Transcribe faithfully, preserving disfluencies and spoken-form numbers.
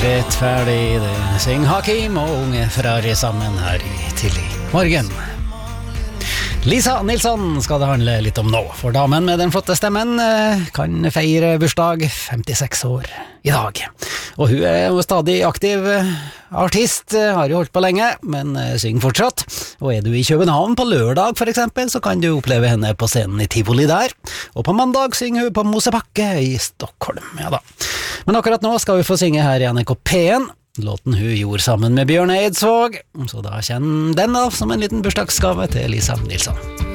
sett ferdig, det synger Hakim og Unge Ferrari sammen her i tidlig morgen. Lisa Nilsson skal det handle litt om nå, for damen med den flotte stemmen kan feire bursdag, femtiseks år i dag. Og hun er jo stadig aktiv artist, har jo holdt på lenge, men synger fortsatt. Og er du i København på lørdag for eksempel, så kan du oppleve henne på scenen i Tivoli der. Og på mandag synger hun på Mosebakke i Stockholm, ja da. Men akkurat nå skal vi få synge her i N R K P en, låten hun gjorde sammen med Bjørn Eidsvåg, så da kjenner den da som en liten bursdagsgave til Lisa Nilsson.